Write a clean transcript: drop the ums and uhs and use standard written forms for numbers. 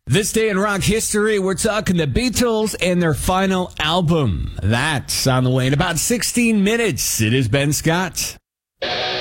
This day in rock history, we're talking the Beatles and their final album. That's on the way in about 16 minutes. It is Ben Scott.